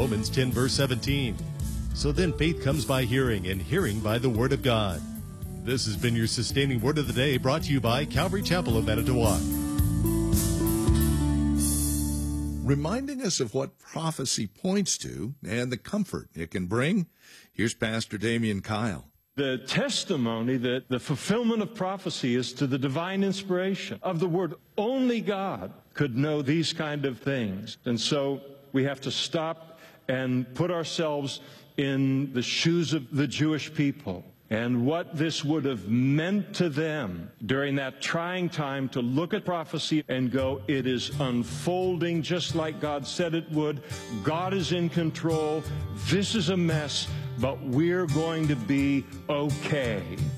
Romans 10, verse 17. So then faith comes by hearing, and hearing by the Word of God. This has been your Sustaining Word of the Day, brought to you by Calvary Chapel of Manitowoc. Reminding us of what prophecy points to and the comfort it can bring, here's Pastor Damian Kyle. The testimony that the fulfillment of prophecy is to the divine inspiration of the Word. Only God could know these kind of things. And so we have to stop and put ourselves in the shoes of the Jewish people and what this would have meant to them during that trying time to look at prophecy and go, it is unfolding just like God said it would. God is in control. This is a mess, but we're going to be okay.